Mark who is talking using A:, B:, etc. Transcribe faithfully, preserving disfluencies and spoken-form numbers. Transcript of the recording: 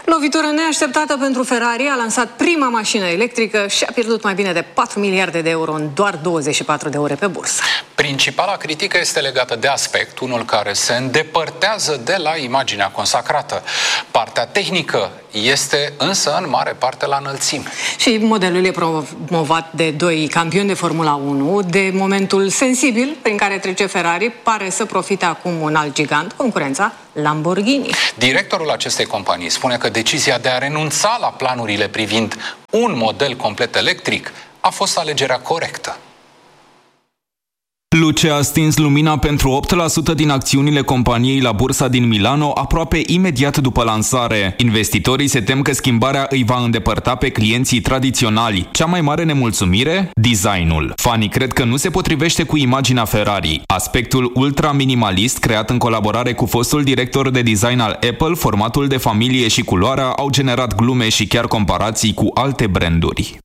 A: Lovitură neașteptată pentru Ferrari, a lansat prima mașină electrică și a pierdut mai bine de patru miliarde de euro în doar douăzeci și patru de ore pe bursă.
B: Principala critică este legată de aspect, unul care se îndepărtează de la imaginea consacrată. Partea tehnică este însă în mare parte la înălțime.
A: Și modelul e promovat de doi campioni de Formula unu. De momentul sensibil prin care trece Ferrari, pare să profite acum un alt gigant, concurența Lamborghini.
B: Directorul acestei companii spune că decizia de a renunța la planurile privind un model complet electric a fost alegerea corectă.
C: Luce a stins lumina pentru opt la sută din acțiunile companiei la bursa din Milano aproape imediat după lansare. Investitorii se tem că schimbarea îi va îndepărta pe clienții tradiționali. Cea mai mare nemulțumire? Designul. Fanii cred că nu se potrivește cu imaginea Ferrari. Aspectul ultra-minimalist, creat în colaborare cu fostul director de design al Apple, formatul de familie și culoarea au generat glume și chiar comparații cu alte branduri.